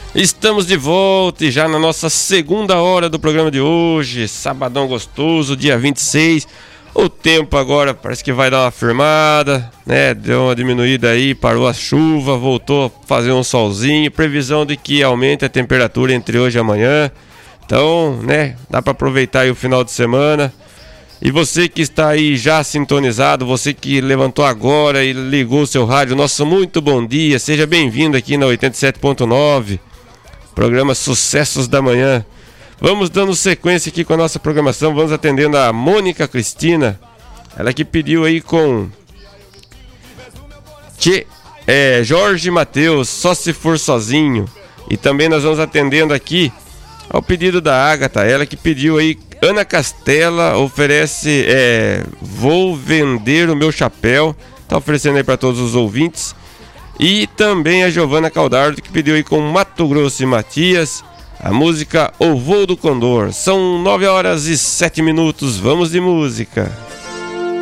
Estamos de volta e já na nossa segunda hora do programa de hoje, sabadão gostoso, dia 26. O tempo agora parece que vai dar uma firmada, né? Deu uma diminuída aí, parou a chuva, voltou a fazer um solzinho. Previsão de que aumente a temperatura entre hoje e amanhã. Então, né? Dá para aproveitar aí o final de semana. E você que está aí já sintonizado, você que levantou agora e ligou o seu rádio, nosso muito bom dia. Seja bem-vindo aqui na 87.9. Programa Sucessos da Manhã. Vamos dando sequência aqui com a nossa programação. Vamos atendendo a Mônica Cristina. Ela que pediu aí com Jorge Mateus, Só Se For Sozinho. E também nós vamos atendendo aqui ao pedido da Ágata. Ela que pediu aí, Ana Castela oferece Vou Vender o Meu Chapéu. Tá oferecendo aí para todos os ouvintes. E também a Giovana Caldardo, que pediu aí com Mato Grosso e Matias a música O Voo do Condor. São 9 horas e 7 minutos, vamos de música.